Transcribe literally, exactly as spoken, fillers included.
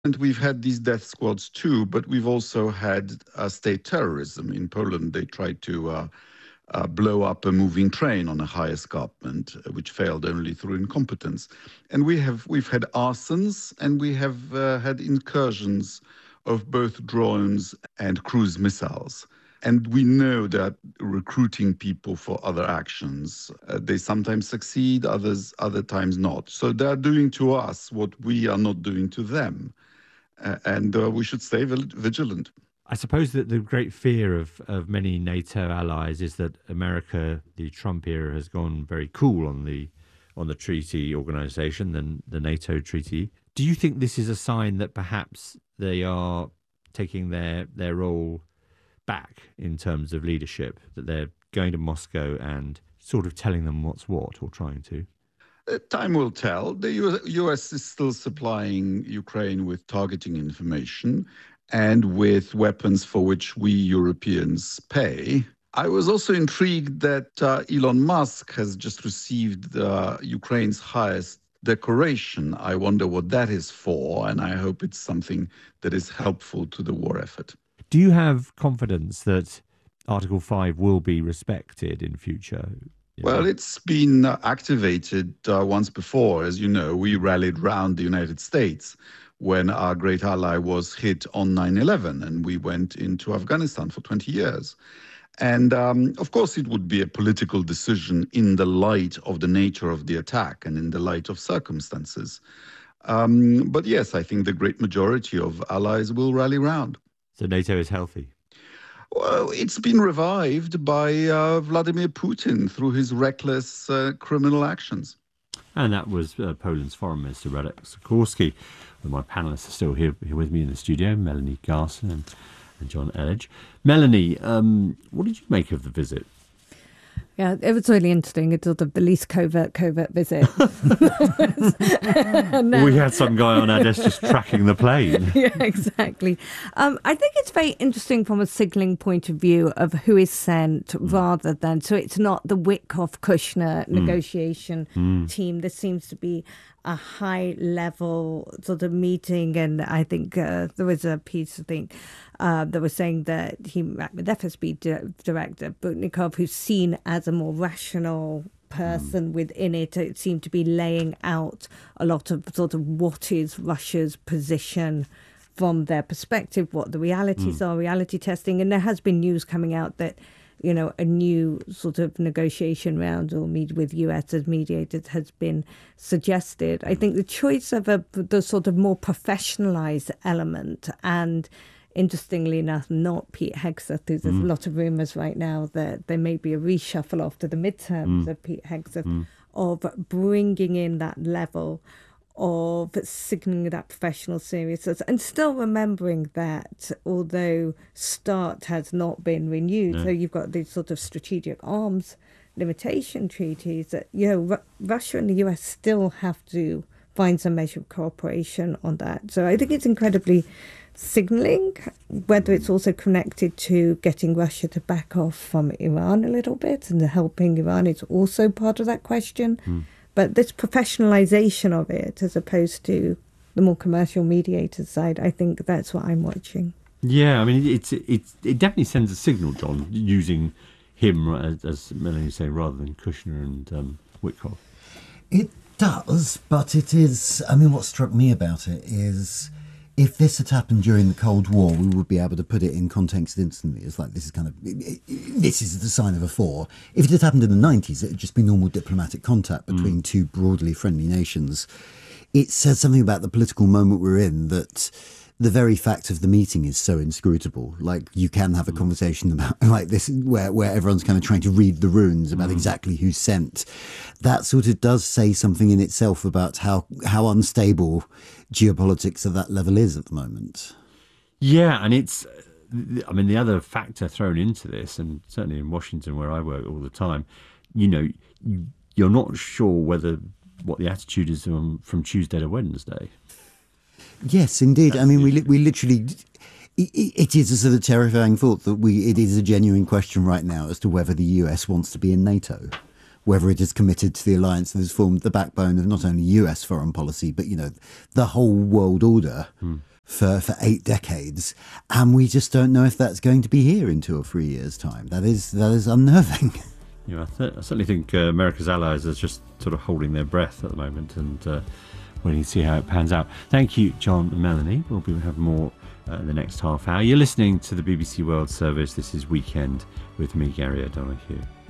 And we've had these death squads too, but we've also had uh, state terrorism. In Poland, they tried to uh, uh, blow up a moving train on a high escarpment, uh, which failed only through incompetence. And we have we've had arsons, and we have uh, had incursions of both drones and cruise missiles. And we know that recruiting people for other actions, uh, they sometimes succeed, others other times not. So they are doing to us what we are not doing to them. Uh, and uh, we should stay vigilant. I suppose that the great fear of, of many NATO allies is that America, the Trump era, has gone very cool on the on the treaty organisation, the, the NATO treaty. Do you think this is a sign that perhaps they are taking their their role back in terms of leadership, that they're going to Moscow and sort of telling them what's what, or trying to? Uh, time will tell. The U S is still supplying Ukraine with targeting information and with weapons for which we Europeans pay. I was also intrigued that uh, Elon Musk has just received uh, Ukraine's highest decoration. I wonder what that is for, and I hope it's something that is helpful to the war effort. Do you have confidence that Article five will be respected in future? Well, it's been activated uh, once before. As you know, we rallied round the United States when our great ally was hit on nine eleven, and we went into Afghanistan for twenty years. And um, of course, it would be a political decision in the light of the nature of the attack and in the light of circumstances. Um, but yes, I think the great majority of allies will rally round. So NATO is healthy? Well, it's been revived by uh, Vladimir Putin through his reckless uh, criminal actions. And that was uh, Poland's Foreign Minister, Radek Sikorski. Well, my panellists are still here, here with me in the studio, Melanie Garson and, and John Elledge. Melanie, um, what did you make of the visit? Yeah, it was really interesting. It's sort of the least covert, covert visit. no. We had some guy on our desk just tracking the plane. Yeah, exactly. Um, I think it's very interesting from a signalling point of view of who is sent mm. rather than, so it's not the Witkoff-Kushner mm. negotiation mm. team. This seems to be a high level sort of meeting, and I think uh, there was a piece I think uh, that was saying that he met with F S B director Butnikov, who's seen as a more rational person mm. within it. It seemed to be laying out a lot of sort of what is Russia's position from their perspective, what the realities mm. are, reality testing, and there has been news coming out that, you know, a new sort of negotiation round or meet with U S as mediators has been suggested. I think the choice of a the sort of more professionalized element, and interestingly enough, not Pete Hegseth, there's mm. a lot of rumours right now that there may be a reshuffle after the midterms mm. of Pete Hegseth, mm. of bringing in that level of signalling that professional seriousness, and still remembering that although START has not been renewed, no. so you've got these sort of strategic arms limitation treaties that, you know, R- Russia and the U S still have to find some measure of cooperation on that. So I think it's incredibly signalling, whether it's also connected to getting Russia to back off from Iran a little bit, and helping Iran is also part of that question. Mm. But this professionalization of it, as opposed to the more commercial mediator side, I think that's what I'm watching. Yeah, I mean, it's it's it definitely sends a signal, John, using him, as, as Melanie was saying, rather than Kushner and um, Witkoff. It does, but it is, I mean, what struck me about it is, if this had happened during the Cold War, we would be able to put it in context instantly. It's like, this is kind of, it, it, this is the sign of a thaw. If it had happened in the nineties, it would just be normal diplomatic contact between mm. two broadly friendly nations. It says something about the political moment we're in, that the very fact of the meeting is so inscrutable. Like, you can have a conversation about like this, where, where everyone's kind of trying to read the runes about mm. exactly who's sent. That sort of does say something in itself about how, how unstable geopolitics at that level is at the moment. Yeah, and it's, I mean, the other factor thrown into this, and certainly in Washington where I work all the time, you know, you, you're not sure whether what the attitude is from, from Tuesday to Wednesday. Yes, indeed. That's I mean, we we literally, it, it is a sort of terrifying thought that we it is a genuine question right now as to whether the U S wants to be in NATO, whether it is committed to the alliance that has formed the backbone of not only U S foreign policy, but, you know, the whole world order. Hmm. for, for eight decades, and we just don't know if that's going to be here in two or three years' time. That is that is unnerving. Yeah, I, th- I certainly think uh, America's allies are just sort of holding their breath at the moment and uh, waiting to see how it pans out. Thank you, John and Melanie. We'll be have more uh, in the next half hour. You're listening to the B B C World Service. This is Weekend with me, Gary O'Donoghue.